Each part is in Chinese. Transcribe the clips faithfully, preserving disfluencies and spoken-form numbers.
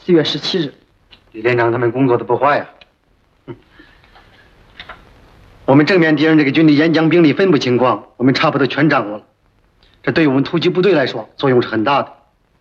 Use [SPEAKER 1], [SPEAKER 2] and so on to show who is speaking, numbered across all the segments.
[SPEAKER 1] 四月十七日。
[SPEAKER 2] 李连长他们工作的不坏呀、啊。我们正面敌人这个军队沿江兵力分布情况，我们差不多全掌握了。这对于我们突击部队来说，作用是很大的。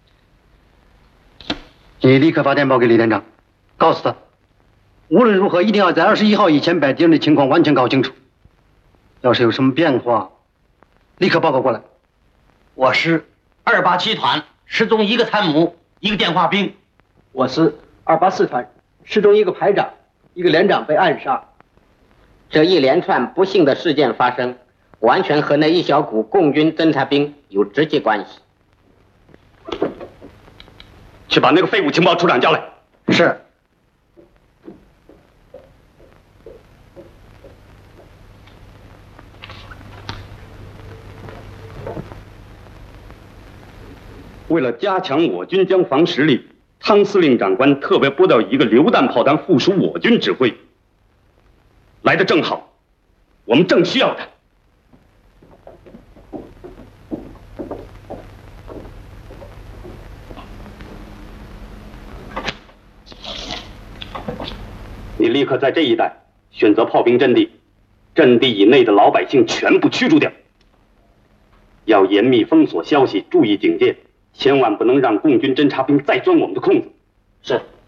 [SPEAKER 2] 你立刻发电报给李连长，告诉他，无论如何一定要在二十一号以前把敌人的情况完全搞清楚。要是有什么变化，立刻报告过来。
[SPEAKER 3] 我师二八七团失踪一个参谋，一个电话兵。
[SPEAKER 4] 我师二八四团失踪一个排长，一个连长被暗杀。
[SPEAKER 5] 这一连串不幸的事件发生，完全和那一小股共军侦察兵有直接关系。
[SPEAKER 6] 去把那个废物情报处长叫来。
[SPEAKER 2] 是。
[SPEAKER 6] 为了加强我军江防实力，汤司令长官特别拨调一个榴弹炮弹附属我军指挥。来得正好，我们正需要他。你立刻在这一带选择炮兵阵地，阵地以内的老百姓全部驱逐掉。要严密封锁消息，注意警戒，千万不能让共军侦察兵再钻我们的空子。
[SPEAKER 5] 是。